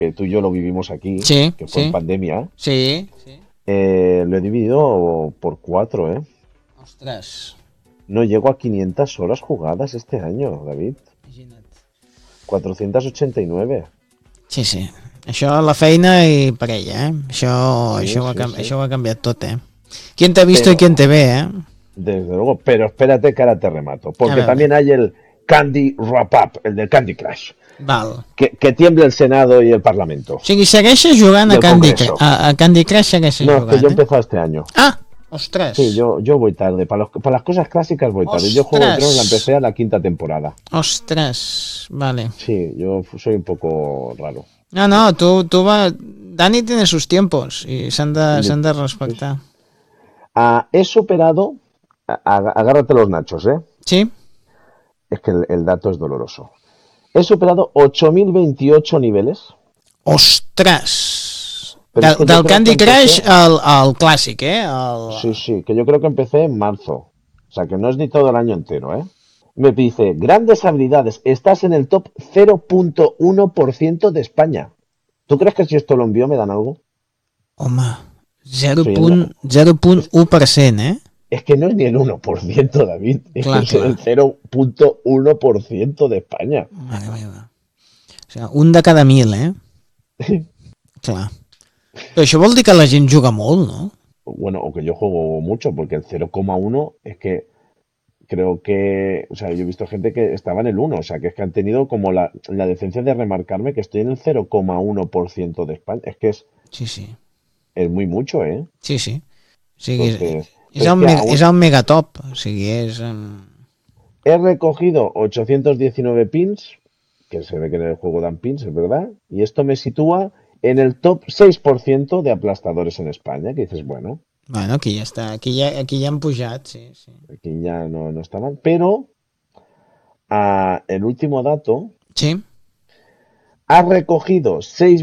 que tú y yo lo vivimos aquí, Sí, que fue en sí, pandemia, sí, sí. lo he dividido por 4, ¿eh? Ostres, No llego a 500 horas jugadas este año, David. imagina't. 489. Sí, sí. Això, la feina i parella, eh? Sí, sí, sí. Això ho ha canviat tot, eh? ¿Quién te ha visto y Pero, quién te ve, eh? desde luego, pero espérate que ahora te remato. A Porque veure, también hay el Candy Wrap Up, el del Candy Crush. val. Que tiemble el Senado y el Parlamento. O sigui, segueixes jugant Y el Congreso. A Candy Crush segueixes No, es que yo he jugant, eh? empezado este año. Ah, Sí, ostres. yo voy tarde. Para las cosas clásicas voy tarde. Yo Juego de Tronos la Ostres. empecé a la quinta temporada. Ostres, vale. Sí, yo soy un poco raro. No, no, tú va... Dani tiene sus tiempos y s'han de Sí, sí. respectar. He superado, agárrate los nachos, ¿eh? Sí? Es que el dato es doloroso. He superado 8028 niveles, Ostres! pero es que yo Del creo que Candy Crush empecé, al clàssic, eh? sí, sí, que yo creo que empecé en marzo. O sea, que no es ni todo el año entero, ¿eh? Me dice, grandes habilidades, estás en el top 0.1% de España. ¿Tú crees que si esto lo envío me dan algo? Home, Soy el, 0.1%, eh? es que no es ni el 1%, David, es que Clar, es el clar. 0.1% de España. Mare meva. O sigui, un de cada 1.000, eh? Clar. Però això vol dir que la gent juga molt, no? Bueno, o que yo juego mucho, porque el 0,1 es que creo que, o sea, yo he visto gente que estaba en el 1, o sea, que es que han tenido como la decencia de remarcarme que estoy en el 0,1% de España. Es que Sí, sí. es muy mucho, ¿eh? Sí, sí. O sigui, Entonces, pero es que és aún el megatop. O sigui, és... he recogido 819 pins, que se ve que en el juego dan pins, es verdad, y esto me sitúa en el top 6% de aplastadores en España, que dices, bueno, Bueno, aquí ja està. Aquí ja han pujat, sí, sí. aquí ya no está mal, pero el último dato Sí? ha recogido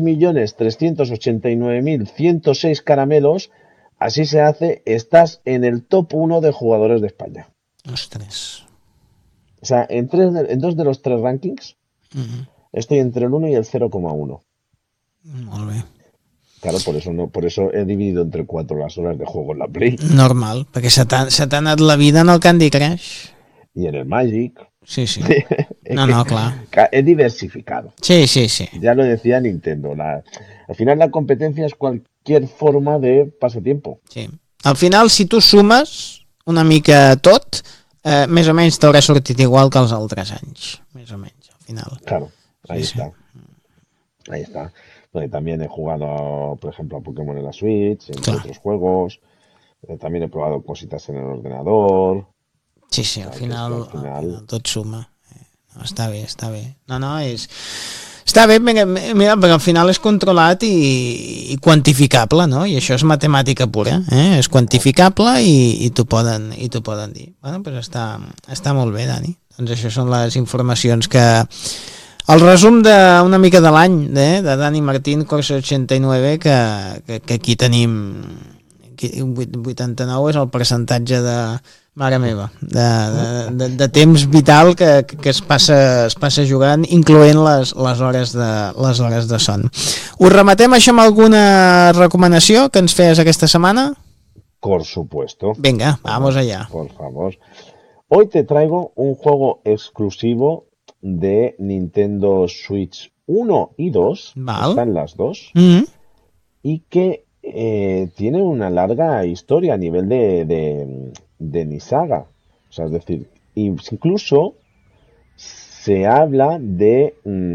6.389.106 caramelos, así se hace, estás en el top 1 de jugadores de España. Ostres. O sea, en dos de los tres rankings estoy entre el 1 y el 0,1. Molt bé. Claro, por eso no, por eso he dividido entre 4 las horas de juego en la Play Normal, perquè se t'ha anat la vida en el Candy Crush. y en el Magic. Sí, sí. Es No, que no, clar. he diversificado. Sí, sí, sí. Ya lo decía Nintendo. Al final la competencia es cualquier forma de pasatiempo. Sí. Al final, si tu sumes una mica tot, més o menys t'haurà sortit igual que els altres anys. Més o menys, al final. Claro, Sí, ahí sí. está. Ahí está. Donde también he jugado, por ejemplo, a Pokémon en la Switch, entre Clar. otros juegos. También he probado cositas en el ordenador. Sí, O sí, sea, que es que al al final... final tot suma. No, està bé, està bé. No, no, és... Està bé, mira, perquè al final és controlat i quantificable, no? I això és matemàtica pura, eh? És quantificable i t'ho poden dir. Bueno, doncs està molt bé, Dani. Doncs això són les informacions que... El resum d'una mica de l'any, de Dani Martín, Corsa 89, que aquí tenim... 89 és el percentatge de... Mare meva, de temps vital que es passa jugant, incloent les hores de son. Us rematem això amb alguna recomanació que ens feies aquesta setmana? Por supuesto. Venga, vamos allá. Por favor. Hoy te traigo un juego exclusivo de Nintendo Switch 1 y 2. Val. Están las dos. Y que tiene una larga historia a nivel de Nisaga. O sea, es decir, incluso se habla de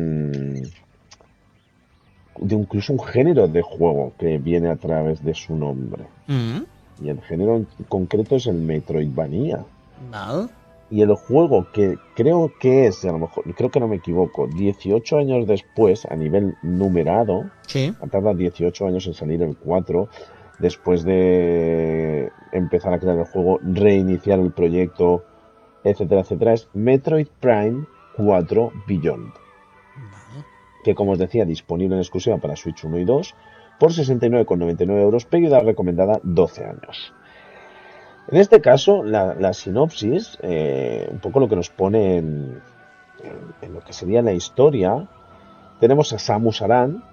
incluso un género de juego que viene a través de su nombre. Y el género en concreto es el Metroidvania. Val. Y el juego que creo que es, a lo mejor, creo que no me equivoco, 18 años después, a nivel numerado, Sí. ha tardado 18 años en salir el 4, después de empezar a crear el juego, reiniciar el proyecto, etcétera, etcétera, es Metroid Prime 4 Beyond. Que, como os decía, disponible en exclusiva para Switch 1 y 2 por 69,99 euros, pedida recomendada 12 años. En este caso, la sinopsis, un poco lo que nos pone en lo que sería la historia, tenemos a Samus Aran,